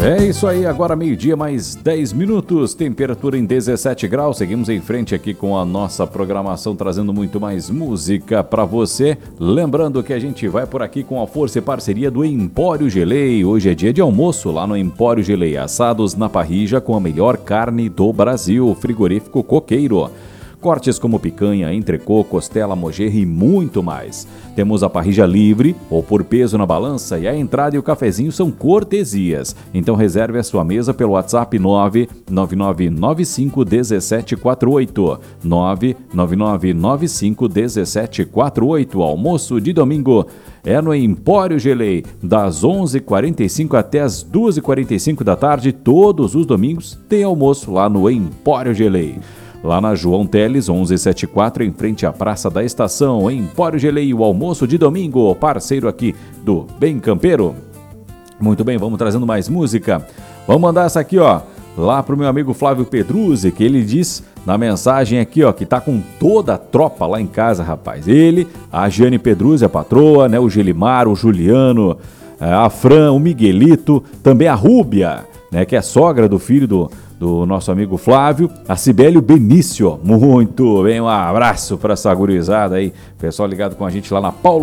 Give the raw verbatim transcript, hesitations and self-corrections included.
É isso aí, agora meio-dia mais dez minutos, temperatura em dezessete graus, seguimos em frente aqui com a nossa programação, trazendo muito mais música para você. Lembrando que a gente vai por aqui com a força e parceria do Empório Gelei. Hoje é dia de almoço lá no Empório Gelei, assados na parrilla com a melhor carne do Brasil, frigorífico Coqueiro. Cortes como picanha, entrecô, costela, mojerra e muito mais. Temos a parrilla livre ou por peso na balança e a entrada e o cafezinho são cortesias. Então reserve a sua mesa pelo WhatsApp nove nove nove nove cinco um sete quatro oito. nove nove nove nove cinco um sete quatro oito. Almoço de domingo é no Empório Gelei, das onze e quarenta e cinco até as duas e quarenta e cinco da tarde. Todos os domingos tem almoço lá no Empório Gelei. Lá na João Teles, onze setenta e quatro, em frente à Praça da Estação, em Empório Gelei, o almoço de domingo, parceiro aqui do Bem Campeiro. Muito bem, vamos trazendo mais música. Vamos mandar essa aqui, ó, lá pro meu amigo Flávio Pedruzzi, que ele diz na mensagem aqui, ó, que tá com toda a tropa lá em casa, rapaz. Ele, a Jane Pedruzzi, a patroa, né, o Gelimar, o Juliano, a Fran, o Miguelito, também a Rúbia, né, que é sogra do filho do... do nosso amigo Flávio, a Cibélio Benício. Muito bem, um abraço para essa gurizada aí, pessoal ligado com a gente lá na Paulo